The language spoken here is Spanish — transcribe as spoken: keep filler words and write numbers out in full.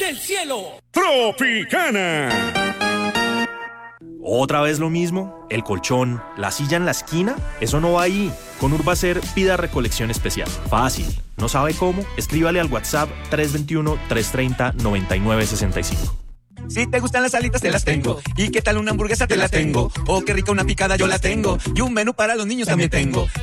del cielo. Tropicana. ¿Otra vez lo mismo? ¿El colchón? ¿La silla en la esquina? Eso no va ahí. Con Urbacer pida recolección especial. Fácil. ¿No sabe cómo? Escríbale al WhatsApp tres dos uno, tres tres cero, nueve nueve seis cinco. Si te gustan las alitas, te las tengo. ¿Y qué tal una hamburguesa? Te la tengo. Oh, qué rica una picada, yo la tengo. Y un menú para los niños también tengo.